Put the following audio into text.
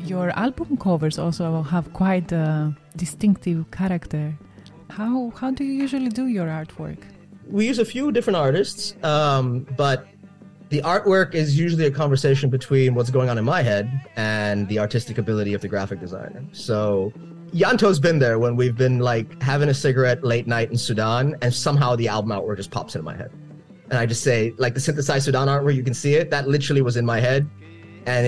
Your album covers also have quite a distinctive character. How do you usually do your artwork? We use a few different artists, but the artwork is usually a conversation between what's going on in my head and the artistic ability of the graphic designer. So Yanto's been there when we've been like having a cigarette late night in Sudan and somehow the album artwork just pops into my head. And I just say, like the synthesized Sudan artwork, you can see it. That literally was in my head